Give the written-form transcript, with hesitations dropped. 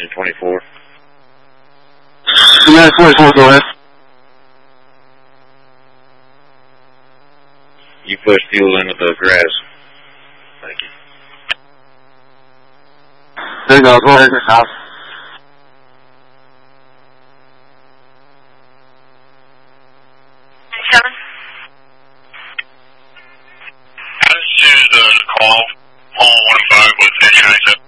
engine 24. Yeah, 24, go ahead. You push fuel into the grass. Thank you. There you go, go ahead, House. This is the call, Paul 15 with the